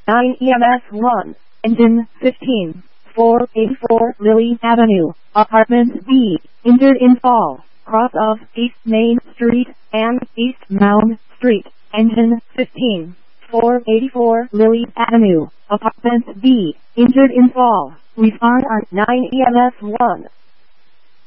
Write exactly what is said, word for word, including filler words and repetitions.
nine E M S one, engine fifteen, four eighty-four Lily Avenue, apartment B, injured in fall, cross of East Main Street and East Mound Street, engine fifteen, four eighty-four Lily Avenue, apartment B, injured in fall, respond on nine E M S one.